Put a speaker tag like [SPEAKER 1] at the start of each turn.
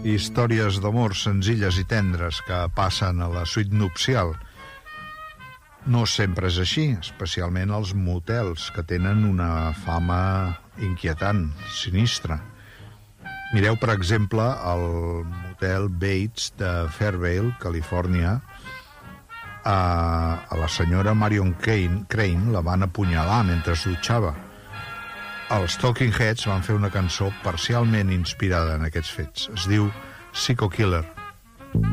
[SPEAKER 1] històries d'amor senzilles i tendres que passen a la suite nupcial. No sempre és així, especialment els motels, que tenen una fama inquietant, sinistra. Mireu, per exemple, el motel Bates de Fairvale, Califòrnia. A la senyora Marion Crane la van apunyalar mentre es dutxava. Els Talking Heads van fer una cançó parcialment inspirada en aquests fets. Es diu Psycho Killer.